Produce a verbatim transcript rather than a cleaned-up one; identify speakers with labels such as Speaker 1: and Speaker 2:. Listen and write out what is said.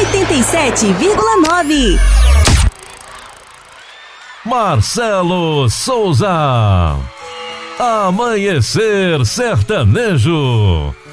Speaker 1: oitenta e sete vírgula nove.
Speaker 2: Marcelo Souza. Amanhecer Sertanejo.